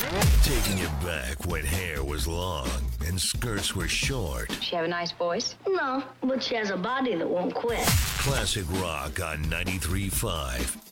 Taking you back when hair was long and skirts were short. She have a nice voice? No, but she has a body that won't quit. Classic rock on 93.5.